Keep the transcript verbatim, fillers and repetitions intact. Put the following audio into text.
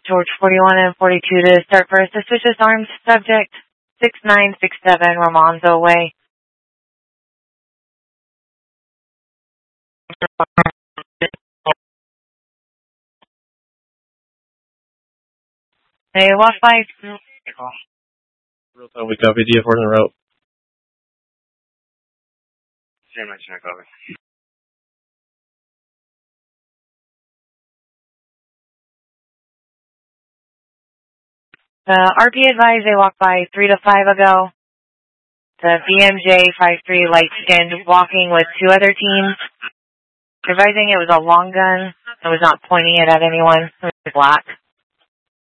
George forty-one and forty-two to start for a suspicious armed subject, six nine six seven Romanzo Way. They walk by. Real time, we copy D F four en route. Same I check over. The R P advised they walked by three to five ago. The B M J five three light skinned walking with two other teams. Advising it was a long gun. It was not pointing it at anyone. It was black.